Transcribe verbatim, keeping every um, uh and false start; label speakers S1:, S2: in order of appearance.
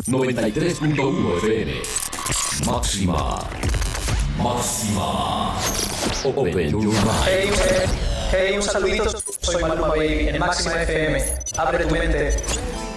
S1: noventa y tres punto uno F M. Máxima. Máxima. Open your mind.
S2: Hey, hey, hey, un saludito. Soy Maluma Baby en Máxima F M. Abre tu mente.